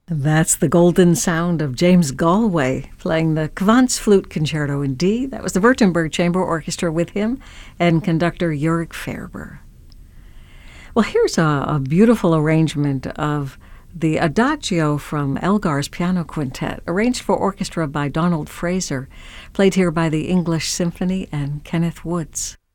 That's the golden sound of James Galway playing the Kvantz Flute Concerto in D. That was the Württemberg Chamber Orchestra with him and conductor Jörg Ferber. Well, here's a beautiful arrangement of the Adagio from Elgar's Piano Quintet, arranged for orchestra by Donald Fraser, played here by the English Symphony and Kenneth Woods.